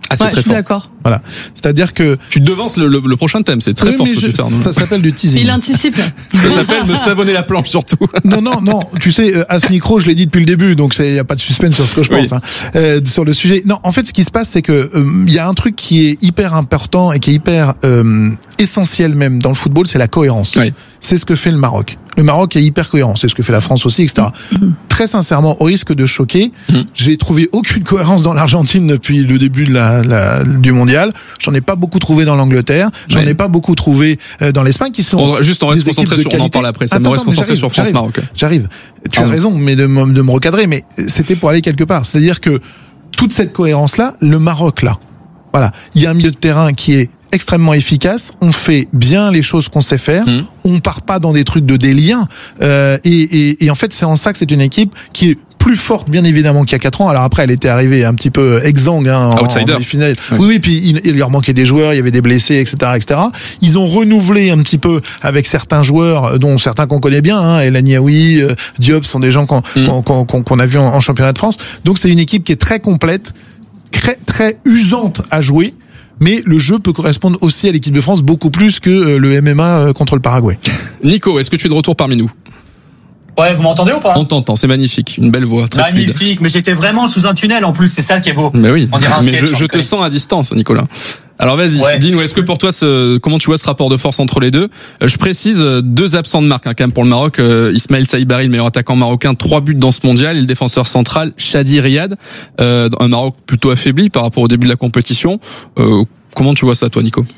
Ah, c'est Ouais, très je suis fort. d'accord. Voilà. C'est-à-dire que Tu devances le prochain thème, c'est très oui, fort mais ce que tu fais. Arnaud. ça s'appelle du teasing. Il anticipe. Ça s'appelle me savonner la planche surtout. Non. Tu sais, à ce micro, je l'ai dit depuis le début, donc il y a pas de suspense sur ce que je pense. Oui. Sur le sujet. Non, en fait, ce qui se passe, c'est que il y a un truc qui est hyper important et qui est hyper essentiel même dans le football, c'est la cohérence. Oui. C'est ce que fait le Maroc. Le Maroc est hyper cohérent. C'est ce que fait la France aussi, etc. Très sincèrement, au risque de choquer, j'ai trouvé aucune cohérence dans l'Argentine depuis le début du mondial. J'en ai pas beaucoup trouvé dans l'Angleterre. J'en ai pas beaucoup trouvé dans l'Espagne, qui sont On reste des équipes concentré de sur, on en qualité. parle après, ça Attends, me reste mais concentré sur France-Maroc. J'arrive. Tu as Pardon. raison, mais de me recadrer, mais c'était pour aller quelque part. C'est-à-dire que toute cette cohérence-là, le Maroc, là, voilà, il y a un milieu de terrain qui est extrêmement efficace, on fait bien les choses qu'on sait faire, on part pas dans des trucs de délire, et en fait c'est en ça que c'est une équipe qui est plus forte bien évidemment qu'il y a 4 ans. Alors après elle était arrivée un petit peu exsangue Outsider. en demi-finale. Oui. Oui, puis il leur manquait des joueurs, il y avait des blessés, etc. Ils ont renouvelé un petit peu avec certains joueurs, dont certains qu'on connaît bien, El Niaoui, Diop, sont des gens qu'on a vu en championnat de France. Donc c'est une équipe qui est très complète, très usante à jouer. Mais le jeu peut correspondre aussi à l'équipe de France beaucoup plus que le MMA contre le Paraguay. Nico, est-ce que tu es de retour parmi nous? Ouais, vous m'entendez ou pas? On t'entend, c'est magnifique, une belle voix, très fluide. Magnifique, mais j'étais vraiment sous un tunnel en plus, c'est ça qui est beau. Mais oui, On dirait un mais sketch, je te sens à distance, Nicolas. Alors vas-y, dis-nous, est-ce que pour toi, comment tu vois ce rapport de force entre les deux? Je précise, 2 absents de marque quand même pour le Maroc. Ismaël Saïbari, le meilleur attaquant marocain, 3 buts dans ce mondial, et le défenseur central, Shadi Riyad, un Maroc plutôt affaibli par rapport au début de la compétition. Comment tu vois ça, toi, Nico?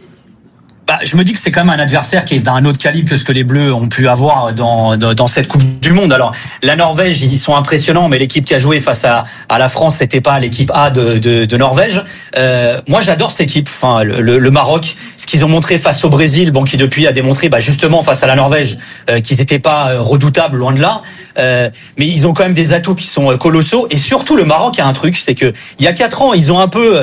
Je me dis que c'est quand même un adversaire qui est d'un autre calibre que ce que les Bleus ont pu avoir dans cette Coupe du Monde. Alors, la Norvège, ils sont impressionnants, mais l'équipe qui a joué face à la France, c'était pas l'équipe A de Norvège. Moi, j'adore cette équipe. Enfin, le Maroc, ce qu'ils ont montré face au Brésil, qui depuis a démontré, justement face à la Norvège, qu'ils n'étaient pas redoutables, loin de là. Mais ils ont quand même des atouts qui sont colossaux. Et surtout, le Maroc a un truc, c'est que il y a 4 ans, ils ont un peu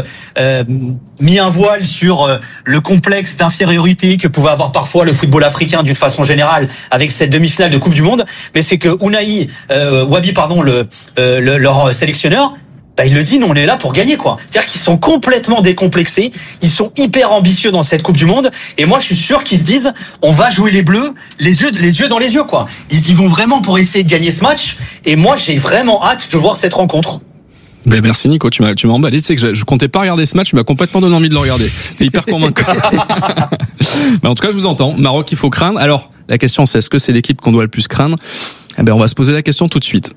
mis un voile sur le complexe d'infériorité que pouvait avoir parfois le football africain d'une façon générale avec cette demi-finale de Coupe du Monde. Mais c'est que Unai Wabi, leur sélectionneur, il le dit, nous on est là pour gagner, quoi. C'est-à-dire qu'ils sont complètement décomplexés, ils sont hyper ambitieux dans cette Coupe du Monde, et moi je suis sûr qu'ils se disent, on va jouer les Bleus, les yeux dans les yeux, quoi. Ils y vont vraiment pour essayer de gagner ce match, et moi j'ai vraiment hâte de voir cette rencontre. Ben merci Nico, tu m'as emballé. Tu sais que je comptais pas regarder ce match, tu m'as complètement donné envie de le regarder. T'es hyper convaincant. Mais en tout cas, je vous entends. Maroc, il faut craindre. Alors, la question c'est, est-ce que c'est l'équipe qu'on doit le plus craindre? On va se poser la question tout de suite.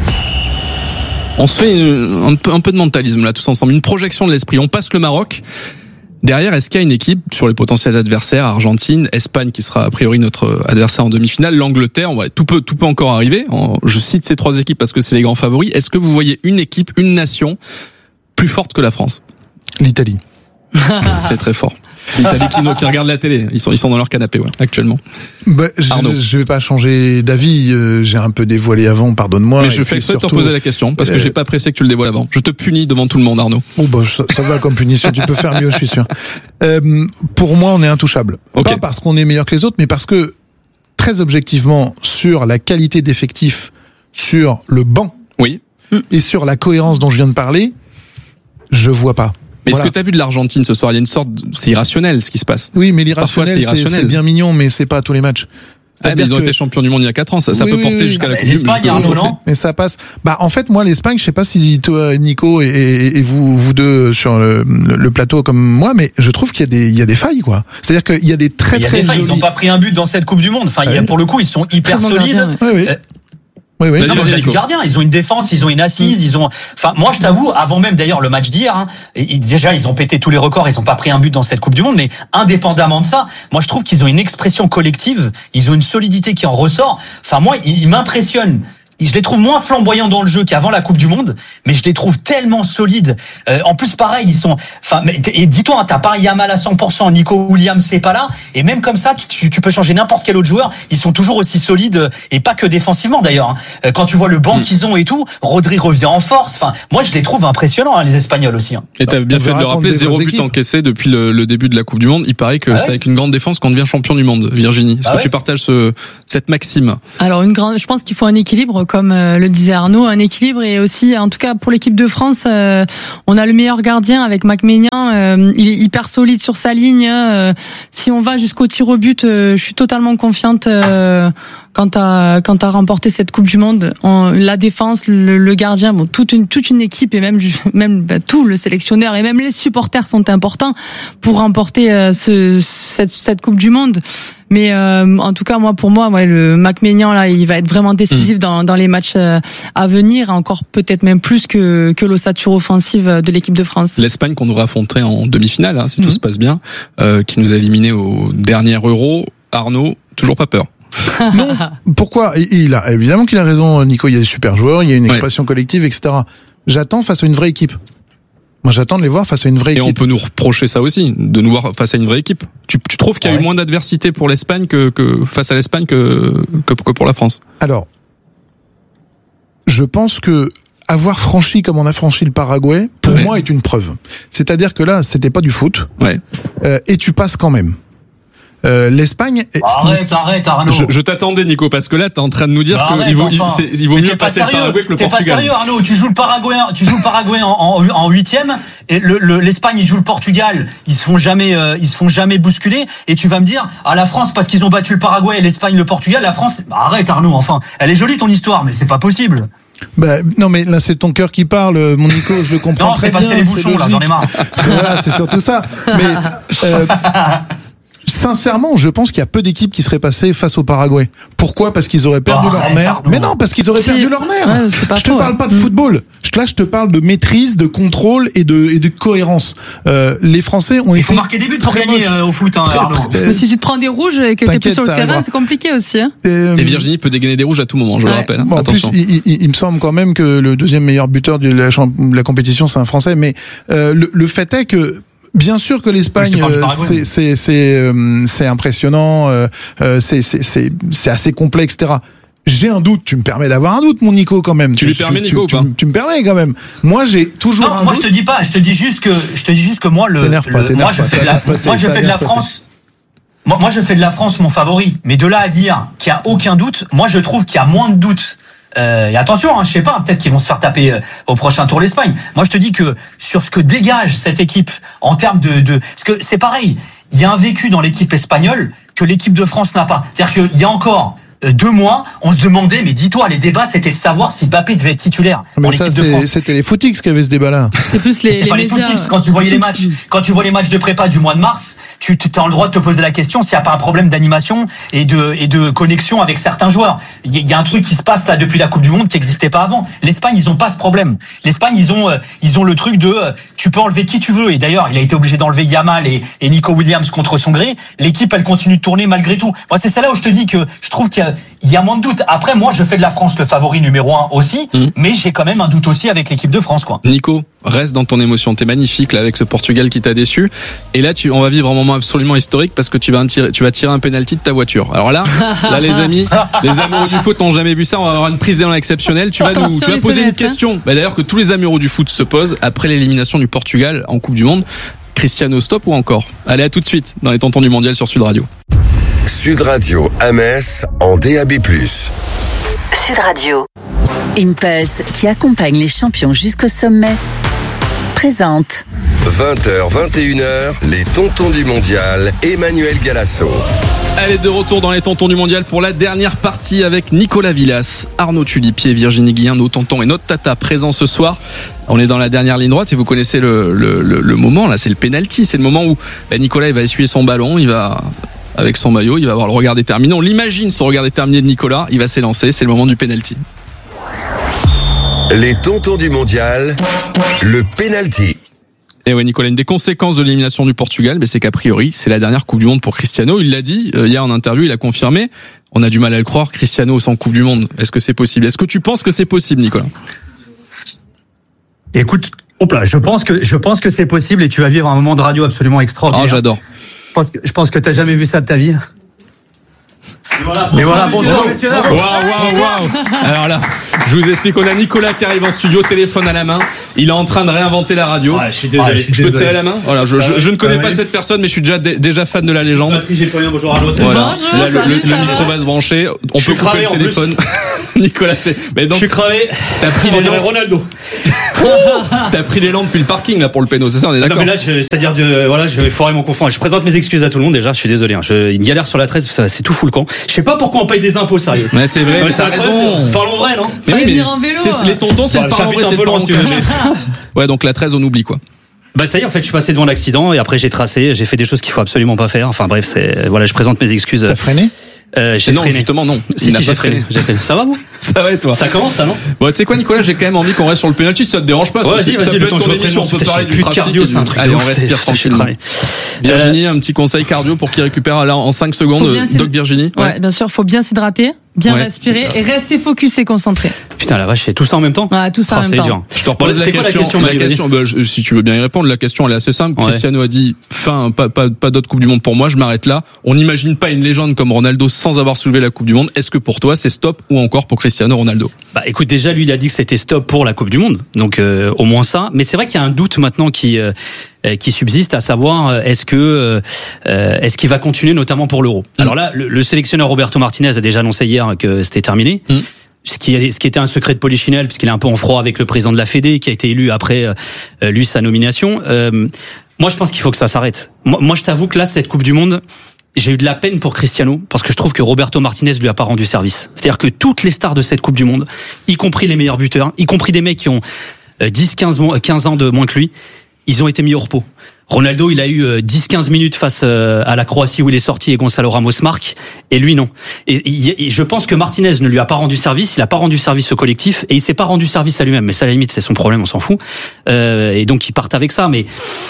On se fait un peu de mentalisme là, tous ensemble, une projection de l'esprit. On passe le Maroc. Derrière, est-ce qu'il y a une équipe sur les potentiels adversaires, Argentine, Espagne qui sera a priori notre adversaire en demi-finale, l'Angleterre, tout peut encore arriver. Je cite ces 3 équipes parce que c'est les grands favoris. Est-ce que vous voyez une équipe, une nation plus forte que la France? L'Italie. C'est très fort. L'Italie qui regarde la télé, ils sont dans leur canapé, actuellement. Je vais pas changer d'avis, j'ai un peu dévoilé avant, pardonne-moi. Mais je fais exprès de te poser la question, parce que j'ai pas apprécié que tu le dévoiles avant. Je te punis devant tout le monde, Arnaud. Ça va comme punition, tu peux faire mieux, je suis sûr. Pour moi, on est intouchable. Okay. Pas parce qu'on est meilleur que les autres, mais parce que, très objectivement, sur la qualité d'effectif, sur le banc, et sur la cohérence dont je viens de parler, je vois pas. Mais est-ce que t'as vu de l'Argentine ce soir? Il y a une sorte, c'est irrationnel ce qui se passe. Oui, mais l'irrationnel, c'est bien mignon, mais c'est pas à tous les matchs. Mais ils ont été champions du monde il y a 4 ans, ça peut porter jusqu'à la Coupe du Monde. L'Espagne, Arnaud, non? Mais ça passe. En fait, moi, l'Espagne, je sais pas si toi, Nico, et vous deux sur le plateau comme moi, mais je trouve qu'il y a des failles, quoi. C'est-à-dire qu'il y a des très failles. Ils ont pas pris un but dans cette Coupe du Monde. Enfin, pour le coup, ils sont hyper solides. Oui. Non, mais il y a du gardien. Ils ont une défense, ils ont une assise, moi, je t'avoue, avant même d'ailleurs le match d'hier, déjà, ils ont pété tous les records, ils ont pas pris un but dans cette Coupe du Monde, mais indépendamment de ça, moi, je trouve qu'ils ont une expression collective, ils ont une solidité qui en ressort. Enfin, moi, ils m'impressionnent. Je les trouve moins flamboyants dans le jeu qu'avant la Coupe du Monde, mais je les trouve tellement solides. En plus, pareil, ils sont. Et dis-toi, t'as pas Yamal à 100%, Nico Williams c'est pas là, et même comme ça, tu peux changer n'importe quel autre joueur. Ils sont toujours aussi solides, et pas que défensivement d'ailleurs. Quand tu vois le banc qu'ils ont et tout, Rodri revient en force. Enfin, moi, je les trouve impressionnants, les Espagnols aussi. Et t'as bien fait de le rappeler, 0 but encaissé depuis le début de la Coupe du Monde. Il paraît que c'est avec une grande défense qu'on devient champion du monde. Virginie, est-ce que tu partages cette maxime? Alors je pense qu'il faut un équilibre. comme le disait Arnaud, un équilibre et aussi, en tout cas pour l'équipe de France, on a le meilleur gardien avec Mac-Maignan. Il est hyper solide sur sa ligne. Si on va jusqu'au tir au but, je suis totalement confiante quant à remporter cette Coupe du Monde. La défense, le gardien, bon, toute une équipe et même tout le sélectionneur et même les supporters sont importants pour remporter cette Coupe du Monde. Mais en tout cas, pour moi, le Mac-Maignan là, il va être vraiment décisif dans les matchs à venir, encore peut-être même plus que l'ossature offensive de l'équipe de France. L'Espagne qu'on devrait affronter en demi-finale, si tout se passe bien, qui nous a éliminés au dernier Euro. Arnaud, toujours pas peur. Non, pourquoi ? Évidemment qu'il a raison, Nico. Il y a des super joueurs, il y a une expression collective, etc. J'attends face à une vraie équipe. Moi, j'attends de les voir face à une vraie équipe. Et on peut nous reprocher ça aussi, de nous voir face à une vraie équipe. Tu trouves qu'il y a eu moins d'adversité pour l'Espagne que face à l'Espagne que pour la France? Alors, je pense que avoir franchi comme on a franchi le Paraguay, pour moi, est une preuve. C'est-à-dire que là, c'était pas du foot. Et tu passes quand même. L'Espagne. Arrête, Arnaud. Je t'attendais, Nico, parce que là, t'es en train de nous dire qu'il vaut mieux passer le Paraguay que le Portugal. T'es pas sérieux, Arnaud. Tu joues le Paraguay en huitième, et l'Espagne, ils jouent le Portugal. Ils se font jamais bousculer, et tu vas me dire, la France, parce qu'ils ont battu le Paraguay, l'Espagne, le Portugal, la France, arrête, Arnaud, enfin. Elle est jolie, ton histoire, mais c'est pas possible. Non, mais là, c'est ton cœur qui parle, mon Nico, je le comprends très bien. Non, c'est passer les bouchons, là, j'en ai marre. Voilà, c'est surtout ça. Mais, sincèrement, je pense qu'il y a peu d'équipes qui seraient passées face au Paraguay. Pourquoi ? Parce qu'ils auraient perdu leur nerf. Mais non, parce qu'ils auraient perdu leur nerf. Je te parle pas de football. Là, je te parle de maîtrise, de contrôle et de cohérence. Les Français ont été. Il faut marquer des buts pour gagner au foot, Arnaud. Mais si tu te prends des rouges et que t'es plus sur le terrain, c'est compliqué aussi. Et Virginie peut dégainer des rouges à tout moment, je le rappelle. Bon, attention. En plus, il me semble quand même que le deuxième meilleur buteur de la compétition, c'est un Français. Mais le fait est que bien sûr que l'Espagne, c'est impressionnant, c'est assez complexe, etc. J'ai un doute, tu me permets d'avoir un doute, mon Nico, quand même. Tu lui permets, Nico, ou pas ? Tu me permets quand même. Moi, j'ai toujours un doute. Moi, je te dis pas, je te dis juste que moi, moi, je fais de la France. Moi, je fais de la France mon favori. Mais de là à dire qu'il y a aucun doute, moi, je trouve qu'il y a moins de doutes. Et attention, je sais pas, peut-être qu'ils vont se faire taper au prochain tour l'Espagne. Moi, je te dis que sur ce que dégage cette équipe en termes parce que c'est pareil, il y a un vécu dans l'équipe espagnole que l'équipe de France n'a pas. C'est-à-dire qu'il y a encore 2 mois, on se demandait, mais dis-toi, les débats, c'était de savoir si Mbappé devait être titulaire. Mais ça, c'était les footix qui avaient ce débat-là. C'est plus les pas les footix. Quand tu vois les matchs de prépa du mois de mars, tu as le droit de te poser la question s'il n'y a pas un problème d'animation et de connexion avec certains joueurs. Il y a un truc qui se passe là depuis la Coupe du Monde qui n'existait pas avant. L'Espagne, ils ont pas ce problème. L'Espagne, ils ont le truc de, tu peux enlever qui tu veux. Et d'ailleurs, il a été obligé d'enlever Yamal et Nico Williams contre son gré. L'équipe, elle continue de tourner malgré tout. Moi, c'est ça là où je te dis que je trouve qu'il y a moins de doute. Après, moi, je fais de la France le favori numéro 1 aussi, mais j'ai quand même un doute aussi avec l'équipe de France, quoi. Nico, reste dans ton émotion. T'es magnifique, là, avec ce Portugal qui t'a déçu. Et là, on va vivre un moment absolument historique parce que tu vas tirer un penalty de ta voiture. Alors là, les amis, les amoureux du foot n'ont jamais vu ça. On va avoir une prise d'élan exceptionnelle. Tu vas poser une question. D'ailleurs, que tous les amoureux du foot se posent après l'élimination du Portugal en Coupe du Monde. Cristiano, stop ou encore? Allez, à tout de suite dans les Tontons du Mondial sur Sud Radio. Sud Radio à Metz en DAB+. Sud Radio. Impulse, qui accompagne les champions jusqu'au sommet, présente 20h, 21h, les Tontons du Mondial, Emmanuel Galasso. Allez, de retour dans les Tontons du Mondial pour la dernière partie avec Nicolas Villas, Arnaud Tulipier, Virginie Guillen, nos tontons et notre tata présents ce soir. On est dans la dernière ligne droite et vous connaissez le moment, là, c'est le penalty. C'est le moment où Nicolas il va essuyer son ballon, il va... avec son maillot, il va avoir le regard déterminé. On l'imagine, son regard déterminé de Nicolas. Il va s'élancer, c'est le moment du penalty. Les Tontons du Mondial, le penalty. Et ouais, Nicolas, une des conséquences de l'élimination du Portugal, c'est qu'a priori, c'est la dernière Coupe du Monde pour Cristiano. Il l'a dit hier en interview, il a confirmé. On a du mal à le croire, Cristiano sans Coupe du Monde. Est-ce que c'est possible? Est-ce que tu penses que c'est possible, Nicolas? Écoute, je pense que c'est possible et tu vas vivre un moment de radio absolument extraordinaire. Ah, j'adore. Je pense que t'as jamais vu ça de ta vie. Mais voilà, bonjour. Waouh. Alors là, Je vous explique, on a Nicolas qui arrive en studio, téléphone à la main. Il est en train de réinventer la radio. Je suis désolé. Je peux te serrer la main? Voilà, je ne connais pas cette personne, mais je suis déjà fan de la légende. Patrick Gépolien, bonjour, allô, c'est voilà. Bonjour, Là, le micro va se brancher. On peut couper le téléphone. Nicolas, mais donc, je suis crevé. T'as pris l'élan Ronaldo. T'as pris l'élan depuis le parking là pour le péno, c'est ça, on est d'accord? Non mais là, c'est-à-dire je vais foirer mon confort. Je présente mes excuses à tout le monde déjà. Je suis désolé. Une galère sur la 13, c'est tout fou le camp. Je sais pas pourquoi on paye des impôts, sérieux. Ouais, c'est vrai. Mais t'as raison. Parlons vrai, non? Mais oui, venir en vélo. les tontons, c'est le parent vrai, c'est le parent. Ouais, donc la 13, on oublie quoi. Bah ça y est, en fait, je suis passé devant l'accident et après j'ai tracé, j'ai fait des choses qu'il faut absolument pas faire. Enfin bref, je présente mes excuses. T'as freiné? J'ai non, freiné. justement, non. Si, j'ai freiné. Ça va, vous? Ça va et toi? Ça commence, ça, non? Bon, tu sais quoi, Nicolas, j'ai quand même envie qu'on reste sur le penalty, si ça te dérange pas. Ouais, vas-y, le temps de l'émission, on peut parler du trafic. Cardio, c'est un truc. Allez, on respire tranquillement. Virginie, un petit conseil cardio pour qu'il récupère là en 5 secondes. Doc Virginie. Ouais, bien sûr, faut bien s'hydrater, bien respirer et rester focus et concentré. Putain, la vache, c'est tout ça en même temps? Ouais, tout ça en même temps. Dur. Je te repose la question. Si tu veux bien y répondre, la question elle est assez simple. Cristiano a dit pas d'autre Coupe du Monde pour moi, je m'arrête là. On n'imagine pas une légende comme Ronaldo sans avoir soulevé la Coupe du Monde. Est-ce que pour toi c'est stop ou encore pour Cristiano Ronaldo? Bah écoute, déjà lui il a dit que c'était stop pour la Coupe du Monde. Donc au moins ça, mais c'est vrai qu'il y a un doute maintenant qui subsiste, à savoir est-ce qu'il va continuer notamment pour l'Euro. Alors là, le sélectionneur Roberto Martinez a déjà annoncé hier que c'était terminé. Ce qui était un secret de polichinelle, puisqu'il est un peu en froid avec le président de la Fédé, qui a été élu après lui sa nomination. Moi, je pense qu'il faut que ça s'arrête. Moi, je t'avoue que là, cette Coupe du Monde, j'ai eu de la peine pour Cristiano, parce que je trouve que Roberto Martinez lui a pas rendu service. C'est-à-dire que toutes les stars de cette Coupe du Monde, y compris les meilleurs buteurs, y compris des mecs qui ont 10-15 ans de moins que lui, ils ont été mis au repos. Ronaldo, il a eu 10-15 minutes face à la Croatie où il est sorti et Gonzalo Ramos marque, et lui non. Et je pense que Martinez ne lui a pas rendu service, il a pas rendu service au collectif, et il s'est pas rendu service à lui-même. Mais ça, à la limite, c'est son problème, on s'en fout. Et donc, ils partent avec ça, mais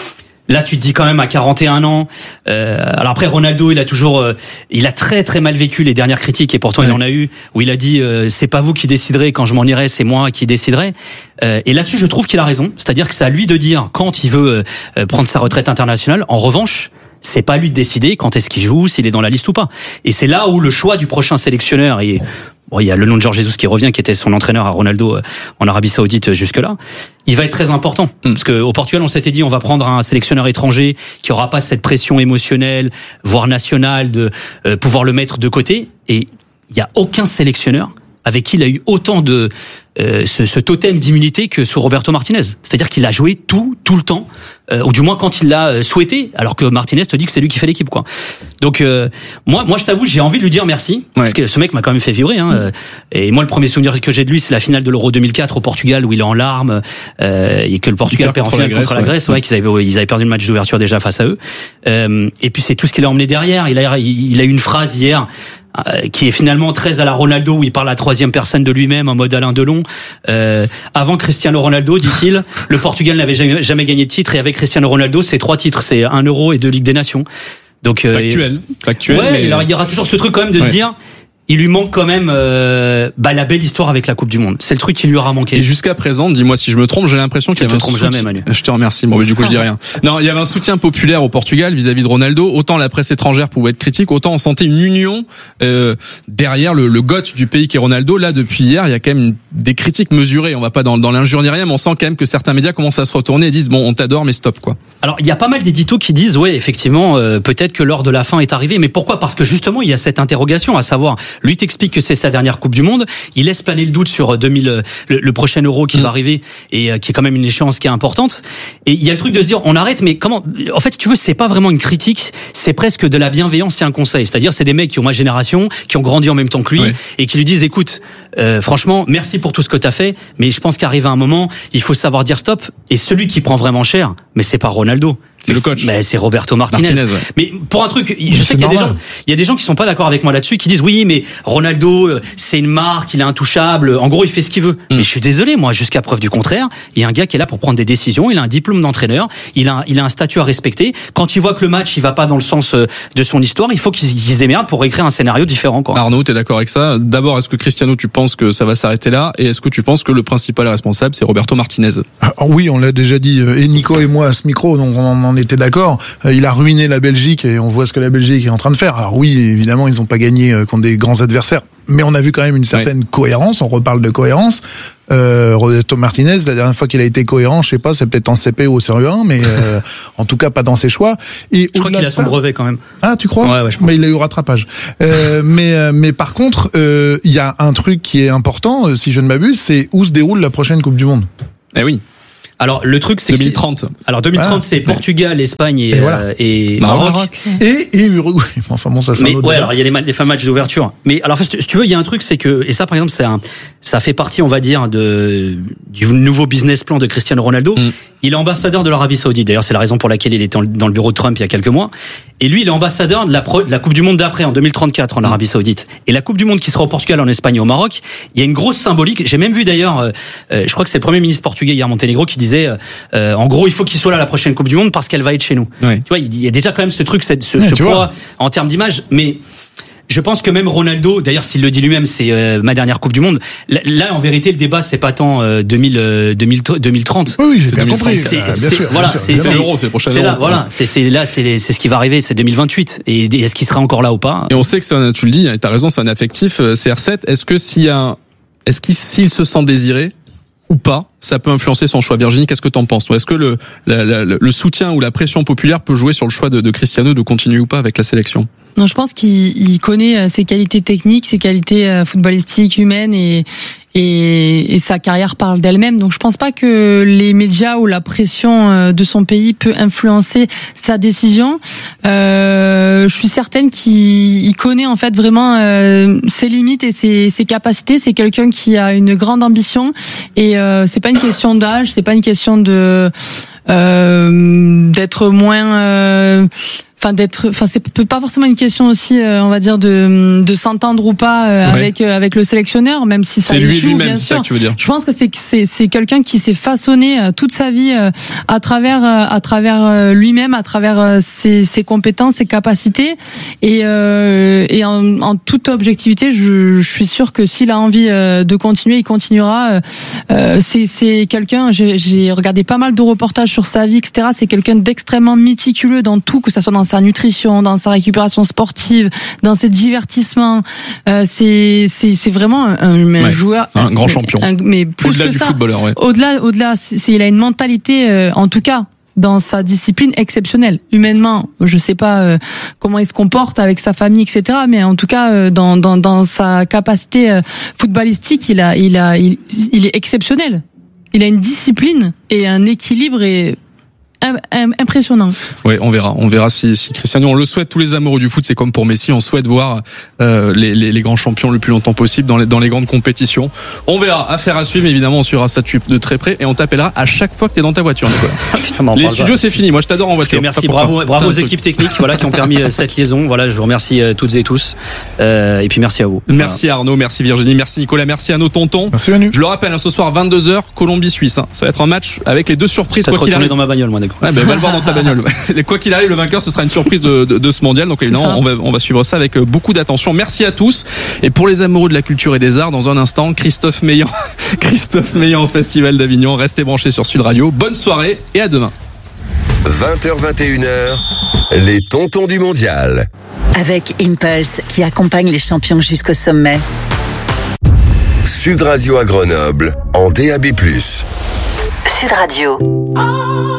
là, tu te dis quand même à 41 ans. Alors après, Ronaldo, il a très très mal vécu les dernières critiques, et pourtant il en a eu, où il a dit c'est pas vous qui déciderez quand je m'en irai, c'est moi qui déciderai. Et là-dessus, je trouve qu'il a raison. C'est-à-dire que c'est à lui de dire quand il veut prendre sa retraite internationale. En revanche, c'est pas à lui de décider quand est-ce qu'il joue, s'il est dans la liste ou pas. Et c'est là où le choix du prochain sélectionneur il y a le nom de Jorge Jesus qui revient, qui était son entraîneur à Ronaldo en Arabie Saoudite jusque-là. Il va être très important. Parce que au Portugal, on s'était dit, on va prendre un sélectionneur étranger qui aura pas cette pression émotionnelle, voire nationale, de pouvoir le mettre de côté. Et il y a aucun sélectionneur avec qui il a eu autant de ce totem d'immunité que sous Roberto Martinez. C'est-à-dire qu'il a joué tout le temps, ou du moins quand il l'a souhaité, alors que Martinez te dit que c'est lui qui fait l'équipe, quoi. Donc moi je t'avoue, j'ai envie de lui dire merci, parce que ce mec m'a quand même fait vibrer. Et moi, le premier souvenir que j'ai de lui, c'est la finale de l'Euro 2004 au Portugal, où il est en larmes et que le Portugal perd en finale contre la Grèce, qu'ils avaient perdu le match d'ouverture déjà face à eux. Et puis c'est tout ce qu'il a emmené derrière. Il a eu une phrase hier qui est finalement très à la Ronaldo, où il parle à la troisième personne de lui-même en mode Alain Delon. Avant Cristiano Ronaldo, dit-il, le Portugal n'avait jamais gagné de titre, et avec Cristiano Ronaldo, c'est 3 titres, c'est 1 Euro et 2 Ligues des Nations. Donc factuel. Ouais, mais alors il y aura toujours ce truc quand même de se dire, il lui manque quand même la belle histoire avec la Coupe du Monde. C'est le truc qui lui aura manqué. Et jusqu'à présent, dis-moi si je me trompe, j'ai l'impression qu'il y avait un soutien. Jamais, Manu. Je te remercie. Bon, mais du coup, je dis rien. Non, il y avait un soutien populaire au Portugal vis-à-vis de Ronaldo. Autant la presse étrangère pouvait être critique, autant on sentait une union derrière le goth du pays qui est Ronaldo. Là, depuis hier, il y a quand même des critiques mesurées. On va pas dans l'injure ni rien, mais on sent quand même que certains médias commencent à se retourner et disent bon, on t'adore, mais stop, quoi. Alors, il y a pas mal d'éditos qui disent effectivement, peut-être que l'heure de la fin est arrivée. Mais pourquoi? Parce que justement, il y a cette interrogation, à savoir, lui t'explique que c'est sa dernière Coupe du Monde. Il laisse planer le doute sur le prochain Euro qui va arriver, et qui est quand même une échéance qui est importante. Et il y a le truc de se dire, on arrête, mais comment? En fait, si tu veux, c'est pas vraiment une critique, c'est presque de la bienveillance et un conseil. C'est-à-dire, c'est des mecs qui ont ma génération, qui ont grandi en même temps que lui, et qui lui disent, écoute, franchement, merci pour tout ce que t'as fait, mais je pense qu'arrive un moment, il faut savoir dire stop. Et celui qui prend vraiment cher, mais c'est pas Ronaldo. C'est le coach. Mais c'est Roberto Martinez. Mais pour un truc, je sais qu'il y a des gens qui sont pas d'accord avec moi là-dessus, qui disent oui, mais Ronaldo, c'est une marque, il est intouchable. En gros, il fait ce qu'il veut. Mais je suis désolé, moi, jusqu'à preuve du contraire, il y a un gars qui est là pour prendre des décisions. Il a un diplôme d'entraîneur. Il a un statut à respecter. Quand il voit que le match, il va pas dans le sens de son histoire, il faut qu'il se démerde pour écrire un scénario différent, quoi. Arnaud, t'es d'accord avec ça? D'abord, est-ce que Cristiano, tu penses que ça va s'arrêter là? Et est-ce que tu penses que le principal responsable, c'est Roberto Martinez? Oui, on l'a déjà dit, et Nico et moi à ce micro, donc on en était d'accord. Il a ruiné la Belgique, et on voit ce que la Belgique est en train de faire. Alors oui, évidemment, ils n'ont pas gagné contre des grands adversaires. mais on a vu quand même une certaine cohérence. On reparle de cohérence. Roberto Martinez, la dernière fois qu'il a été cohérent, je sais pas, c'est peut-être en CP ou au CE1, mais en tout cas pas dans ses choix. Et je crois qu'il a son brevet quand même. Ah, tu crois? Ouais, je pense. Mais il a eu rattrapage. Mais par contre, il y a un truc qui est important, si je ne m'abuse, c'est où se déroule la prochaine Coupe du Monde. Eh oui. Alors le truc c'est 2030. Alors 2030 c'est Portugal, Espagne et Maroc. Et Uruguay. Enfin bon, ça c'est un autre. Ouais, alors il y a les fameux matchs d'ouverture. Mais alors si tu veux, il y a un truc, c'est que, et ça par exemple ça fait partie, on va dire, du nouveau business plan de Cristiano Ronaldo. Il est ambassadeur de l'Arabie Saoudite. D'ailleurs, c'est la raison pour laquelle il était dans le bureau de Trump il y a quelques mois. Et lui, il est ambassadeur de la Coupe du Monde d'après, en 2034, en Arabie Saoudite. Et la Coupe du Monde qui sera au Portugal, en Espagne et au Maroc, il y a une grosse symbolique. J'ai même vu d'ailleurs, je crois que c'est le Premier ministre portugais hier, Montenegro, qui disait, en gros, il faut qu'il soit là à la prochaine Coupe du Monde parce qu'elle va être chez nous. Ouais. Tu vois, il y a déjà quand même ce truc, ce poids en termes d'image. Mais je pense que même Ronaldo, d'ailleurs s'il le dit lui-même, c'est ma dernière Coupe du Monde. Là, en vérité, le débat c'est pas tant 2030. Oui, j'ai bien compris. Voilà, c'est l'Euro, c'est le prochain Euro. Là, voilà, c'est ce qui va arriver, c'est 2028. Et est-ce qu'il sera encore là ou pas? Et on sait que tu le dis, t'as raison, c'est un affectif. CR7, est-ce que s'il se sent désiré ou pas, ça peut influencer son choix? Virginie, qu'est-ce que t'en penses, toi? Est-ce que le soutien ou la pression populaire peut jouer sur le choix de Cristiano de continuer ou pas avec la sélection? Non, je pense qu'il connaît ses qualités techniques, ses qualités footballistiques, humaines et sa carrière parle d'elle-même. Donc je pense pas que les médias ou la pression de son pays peut influencer sa décision. Je suis certaine qu'il connaît en fait vraiment ses limites et ses capacités. C'est quelqu'un qui a une grande ambition et c'est pas une question d'âge, c'est pas une question de d'être moins c'est pas forcément une question aussi on va dire de s'entendre ou pas avec le sélectionneur, même si ça lui joue lui-même, bien c'est sûr. ça que tu veux dire. Je pense que c'est quelqu'un qui s'est façonné toute sa vie à travers lui-même, à travers ses compétences, ses capacités et en toute objectivité, je suis sûr que s'il a envie de continuer, il continuera. C'est quelqu'un, j'ai regardé pas mal de reportages sur sa vie, etc. C'est quelqu'un d'extrêmement méticuleux dans tout, que ça soit dans sa nutrition, dans sa récupération sportive, dans ses divertissements. C'est vraiment un joueur, un grand champion. Mais plus au-delà que du ça, footballeur, ouais. Au-delà, il a une mentalité, en tout cas, dans sa discipline exceptionnelle. Humainement, je sais pas comment il se comporte avec sa famille, etc. Mais en tout cas, dans sa capacité footballistique, il est exceptionnel. Il a une discipline et un équilibre impressionnant. Ouais, on verra si Cristiano, on le souhaite, tous les amoureux du foot, c'est comme pour Messi, on souhaite voir les grands champions le plus longtemps possible dans les grandes compétitions. On verra, affaire à suivre, évidemment, on suivra ça de très près et on t'appellera à chaque fois que t'es dans ta voiture, Nicolas. Les studios, c'est fini. Moi, je t'adore en voiture. Okay, merci, bravo aux équipes techniques, qui ont permis cette liaison. Voilà, je vous remercie toutes et tous. Et puis merci à vous. Merci Arnaud, merci Virginie, merci Nicolas, merci à nos tontons. Merci Manu. Je le rappelle, ce soir 22h, Colombie-Suisse. Ça va être un match avec les deux surprises. Ça te retourner dans ma bagnole, moi, d'accord. Ouais, va le voir dans ta bagnole. Quoi qu'il arrive, le vainqueur, ce sera une surprise de ce mondial. Donc évidemment, on va suivre ça avec beaucoup d'attention. Merci à tous. Et pour les amoureux de la culture et des arts, dans un instant, Christophe Meillan au Festival d'Avignon. Restez branchés sur Sud Radio. Bonne soirée et à demain. 20h21h, les tontons du mondial. Avec Impulse, qui accompagne les champions jusqu'au sommet. Sud Radio à Grenoble, en DAB+. Sud Radio.